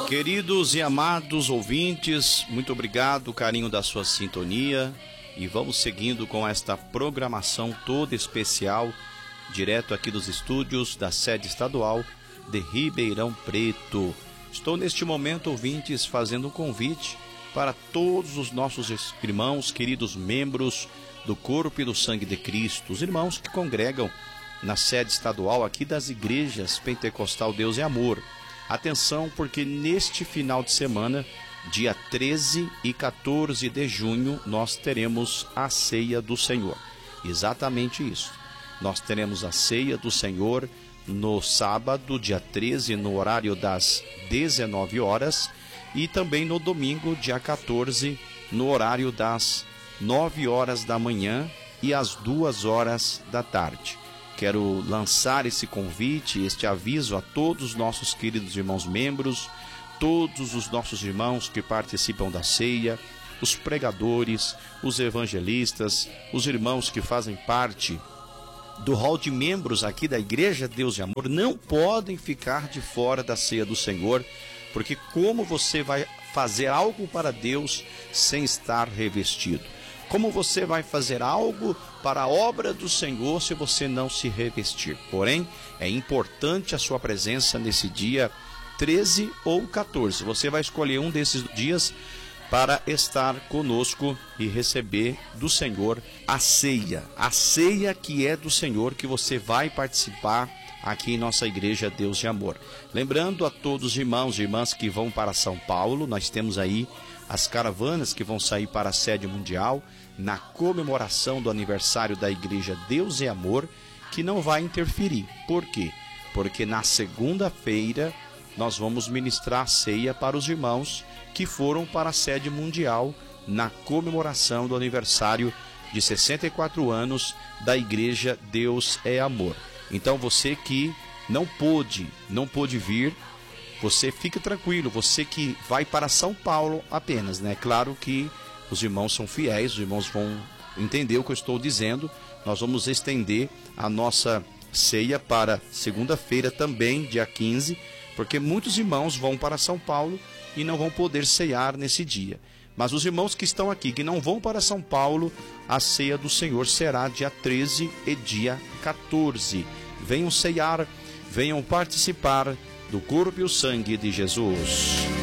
Queridos e amados ouvintes, muito obrigado, carinho da sua sintonia, e vamos seguindo com esta programação toda especial, direto aqui dos estúdios da sede estadual de Ribeirão Preto. Estou neste momento, ouvintes, fazendo um convite para todos os nossos irmãos, queridos membros do Corpo e do Sangue de Cristo, os irmãos que congregam na sede estadual aqui das igrejas Pentecostal Deus e Amor. Atenção, porque neste final de semana, dia 13 e 14 de junho, nós teremos a Ceia do Senhor. Exatamente isso. Nós teremos a Ceia do Senhor no sábado, dia 13, no horário das 19 horas, e também no domingo, dia 14, no horário das 9 horas da manhã e às 2 horas da tarde. Quero lançar esse convite, este aviso a todos os nossos queridos irmãos membros, todos os nossos irmãos que participam da ceia, os pregadores, os evangelistas, os irmãos que fazem parte do hall de membros aqui da Igreja Deus e Amor, não podem ficar de fora da ceia do Senhor, porque como você vai fazer algo para Deus sem estar revestido? Como você vai fazer algo para a obra do Senhor se você não se revestir? Porém, é importante a sua presença nesse dia 13 ou 14. Você vai escolher um desses dias para estar conosco e receber do Senhor a ceia que é do Senhor, que você vai participar aqui em nossa Igreja Deus de Amor. Lembrando a todos os irmãos e irmãs que vão para São Paulo, nós temos aí as caravanas que vão sair para a sede mundial na comemoração do aniversário da Igreja Deus e Amor, que não vai interferir. Por quê? Porque na segunda-feira nós vamos ministrar a ceia para os irmãos que foram para a sede mundial na comemoração do aniversário de 64 anos da Igreja Deus é Amor. Então você que não pôde vir, você fique tranquilo, você que vai para São Paulo apenas, né? Claro que os irmãos são fiéis, os irmãos vão entender o que eu estou dizendo. Nós vamos estender a nossa ceia para segunda-feira também, dia 15, porque muitos irmãos vão para São Paulo e não vão poder ceiar nesse dia. Mas os irmãos que estão aqui, que não vão para São Paulo, a ceia do Senhor será dia 13 e dia 14. Venham ceiar, venham participar do corpo e o sangue de Jesus.